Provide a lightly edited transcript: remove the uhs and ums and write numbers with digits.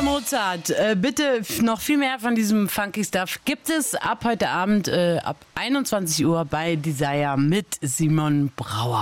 Mozart, bitte noch viel mehr von diesem Funky Stuff gibt es ab heute Abend ab 21 Uhr bei Desire mit Simon Brauer.